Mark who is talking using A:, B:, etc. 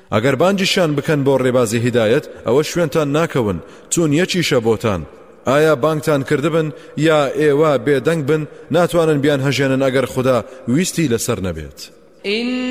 A: ئەگەر بانگیشان بکەن بۆ ڕێبازی هیدایەت ئەوە شوێنتان ناکەون چون یەکیشە بۆتان. ئایا بانگتان کردبن یا ئێوە بێدەنگ بن ناتوانن بیان هەژێنن ئەگەر خوددا ویستی لەسەر نەبێت.